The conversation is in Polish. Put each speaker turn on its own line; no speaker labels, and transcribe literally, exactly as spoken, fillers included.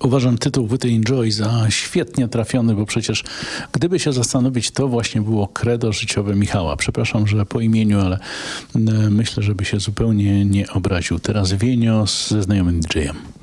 Uważam tytuł Wy Enjoy za świetnie trafiony, bo przecież gdyby się zastanowić, to właśnie było credo życiowe Michała. Przepraszam, że po imieniu, ale myślę, żeby się zupełnie nie obraził. Teraz Wienio ze znajomym D J-em.